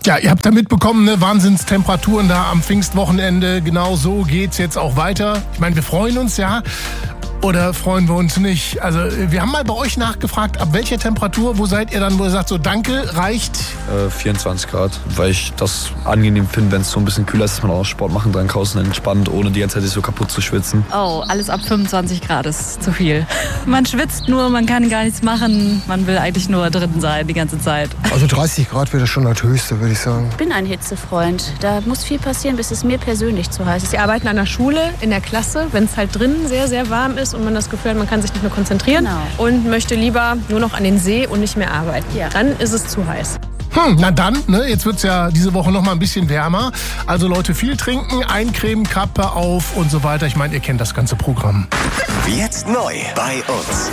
Ja, ihr habt ja mitbekommen, ne? Wahnsinnstemperaturen da am Pfingstwochenende. Genau so geht's jetzt auch weiter. Ich meine, wir freuen uns, ja. Oder freuen wir uns nicht? Also wir haben mal bei euch nachgefragt, ab welcher Temperatur, wo seid ihr dann, wo ihr sagt, so danke, reicht? 24 Grad, weil ich das angenehm finde, wenn es so ein bisschen kühler ist, dass man auch Sport machen kann, draußen entspannt, ohne die ganze Zeit sich so kaputt zu schwitzen. Oh, alles ab 25 Grad ist zu viel. Man schwitzt nur, man kann gar nichts machen, man will eigentlich nur drin sein die ganze Zeit. Also 30 Grad wäre schon das Höchste, würde ich sagen. Ich bin ein Hitzefreund. Da muss viel passieren, bis es mir persönlich zu heiß ist. Wir arbeiten an der Schule, in der Klasse, wenn es halt drinnen sehr, sehr warm ist und man das Gefühl hat, man kann sich nicht mehr konzentrieren und möchte lieber nur noch an den See und nicht mehr arbeiten. Ja. Dann ist es zu heiß. Na dann, ne, jetzt wird's ja diese Woche noch mal ein bisschen wärmer. Also Leute, viel trinken, eincremen, Kappe auf und so weiter. Ich meine, ihr kennt das ganze Programm. Jetzt neu bei uns.